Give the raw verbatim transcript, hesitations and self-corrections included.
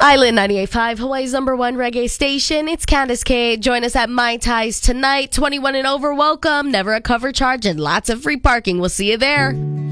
Island ninety-eight point five, Hawaii's number one reggae station. It's Candace K. Join us at Mai Tais tonight. twenty-one and over, welcome. Never a cover charge and lots of free parking. We'll see you there.